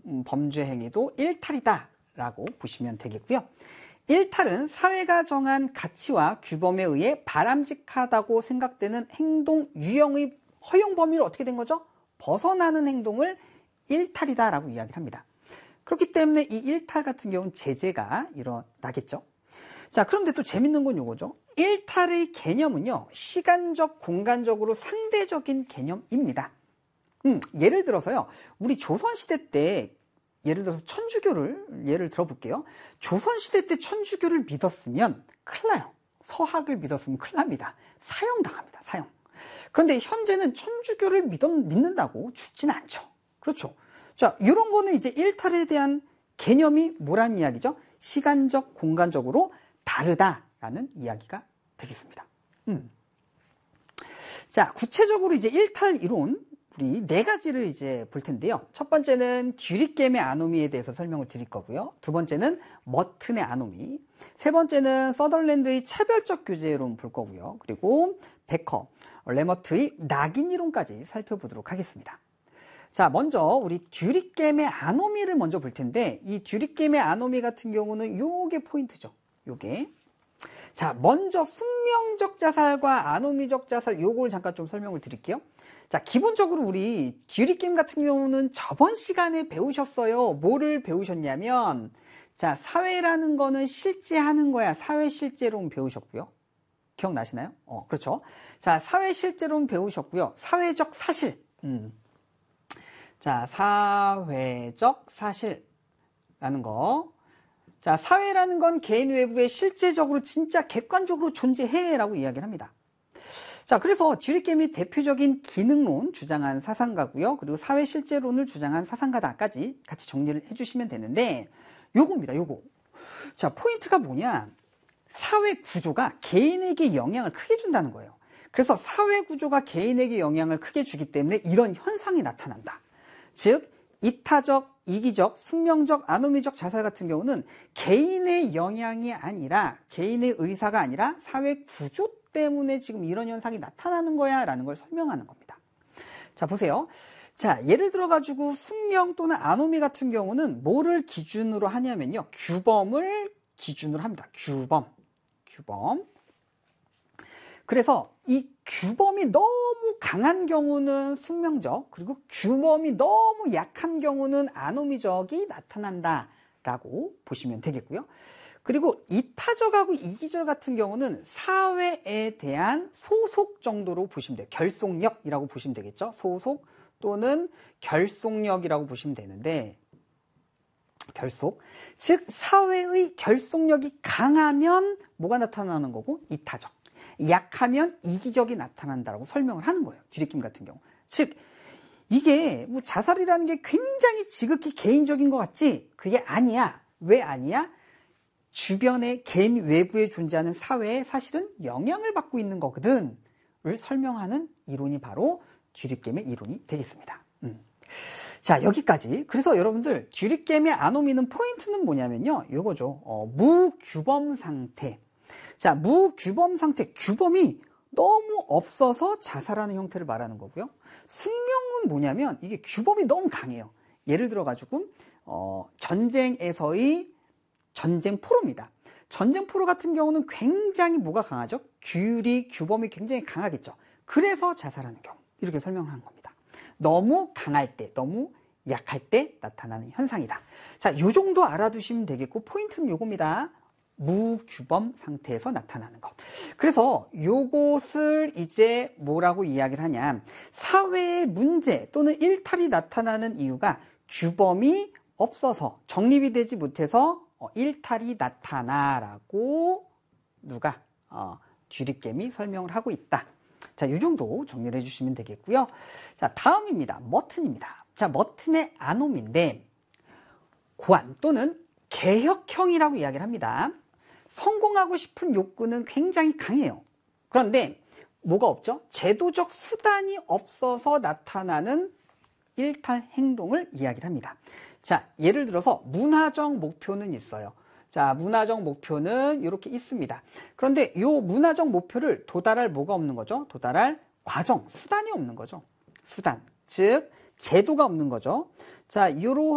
범죄 행위도 일탈이다라고 보시면 되겠고요. 일탈은 사회가 정한 가치와 규범에 의해 바람직하다고 생각되는 행동 유형의 허용 범위를 어떻게 된 거죠? 벗어나는 행동을 일탈이다라고 이야기를 합니다. 그렇기 때문에 이 일탈 같은 경우는 제재가 일어나겠죠. 자, 그런데 또 재밌는 건 요거죠. 일탈의 개념은요, 시간적, 공간적으로 상대적인 개념입니다. 예를 들어서요, 우리 조선시대 때 예를 들어서 천주교를 예를 들어볼게요. 조선시대 때 천주교를 믿었으면 큰일 나요. 서학을 믿었으면 큰일 납니다. 사형당합니다. 사형. 그런데 현재는 천주교를 믿는다고 죽지는 않죠. 그렇죠. 자, 이런 거는 이제 일탈에 대한 개념이 뭐라는 이야기죠? 시간적, 공간적으로 다르다라는 이야기가 되겠습니다. 자, 구체적으로 이제 일탈 이론 우리 4가지를 이제 볼 텐데요. 첫 번째는 듀리겜의 아노미에 대해서 설명을 드릴 거고요. 두 번째는 머튼의 아노미, 세 번째는 서덜랜드의 차별적 교제론 볼 거고요. 그리고 베커, 레머트의 낙인 이론까지 살펴보도록 하겠습니다. 자, 먼저 우리 듀리겜의 아노미를 먼저 볼 텐데, 이 듀리겜의 아노미 같은 경우는 요게 포인트죠. 요게. 자, 먼저 숙명적 자살과 아노미적 자살 요걸 잠깐 좀 설명을 드릴게요. 자, 기본적으로 우리 듀리겜 같은 경우는 저번 시간에 배우셨어요. 뭐를 배우셨냐면, 자, 사회라는 거는 실제 하는 거야. 사회 실제론 배우셨고요. 기억나시나요? 그렇죠. 자, 사회 실제론 배우셨고요. 사회적 사실. 자, 사회적 사실라는 거. 자, 사회라는 건 개인 외부에 실제적으로 진짜 객관적으로 존재해라고 이야기를 합니다. 자, 그래서 듀리겜이 대표적인 기능론 주장한 사상가고요. 그리고 사회 실제론을 주장한 사상가다까지 같이 정리를 해주시면 되는데, 요겁니다. 요거. 자, 포인트가 뭐냐? 사회 구조가 개인에게 영향을 크게 준다는 거예요. 그래서 사회 구조가 개인에게 영향을 크게 주기 때문에 이런 현상이 나타난다. 즉, 이타적, 이기적, 숙명적, 아노미적 자살 같은 경우는 개인의 영향이 아니라, 개인의 의사가 아니라 사회 구조 때문에 지금 이런 현상이 나타나는 거야 라는 걸 설명하는 겁니다. 자, 보세요. 자, 예를 들어가지고 숙명 또는 아노미 같은 경우는 뭐를 기준으로 하냐면요, 규범을 기준으로 합니다. 규범. 그래서 이 규범이 너무 강한 경우는 숙명적, 그리고 규범이 너무 약한 경우는 아노미적이 나타난다라고 보시면 되겠고요. 그리고 이타적하고 이기적 같은 경우는 사회에 대한 소속 정도로 보시면 돼요. 결속력이라고 보시면 되겠죠. 소속 또는 결속력이라고 보시면 되는데, 결속. 즉, 사회의 결속력이 강하면 뭐가 나타나는 거고? 이타적. 약하면 이기적이 나타난다라고 설명을 하는 거예요. 듀리겜 같은 경우. 즉, 이게 뭐 자살이라는 게 굉장히 지극히 개인적인 것 같지? 그게 아니야. 왜 아니야? 주변의 개인 외부에 존재하는 사회에 사실은 영향을 받고 있는 거거든. 을 설명하는 이론이 바로 듀리겜의 이론이 되겠습니다. 자, 여기까지. 그래서 여러분들 듀리겜의 아노미는 포인트는 뭐냐면요, 요거죠. 무규범 상태. 자, 무규범 상태, 규범이 너무 없어서 자살하는 형태를 말하는 거고요. 숙명은 뭐냐면 이게 규범이 너무 강해요. 예를 들어 가지고 전쟁에서의 전쟁 포로입니다. 전쟁 포로 같은 경우는 굉장히 뭐가 강하죠? 규범이 굉장히 강하겠죠. 그래서 자살하는 경우, 이렇게 설명을 한 겁니다. 너무 강할 때, 너무 약할 때 나타나는 현상이다. 자, 요 정도 알아두시면 되겠고, 포인트는 요겁니다. 무규범 상태에서 나타나는 것. 그래서 요것을 이제 뭐라고 이야기를 하냐, 사회의 문제 또는 일탈이 나타나는 이유가 규범이 없어서, 정립이 되지 못해서 일탈이 나타나라고 누가 듀리겜이 설명을 하고 있다. 자, 이 정도 정리를 해주시면 되겠고요. 자, 다음입니다. 머튼입니다. 자, 머튼의 아노미인데, 고안 또는 개혁형이라고 이야기를 합니다. 성공하고 싶은 욕구는 굉장히 강해요. 그런데 뭐가 없죠? 제도적 수단이 없어서 나타나는 일탈 행동을 이야기를 합니다. 자, 예를 들어서 문화적 목표는 있어요. 자, 문화적 목표는 이렇게 있습니다. 그런데 이 문화적 목표를 도달할 뭐가 없는 거죠? 도달할 과정, 수단이 없는 거죠. 수단, 즉 제도가 없는 거죠. 자,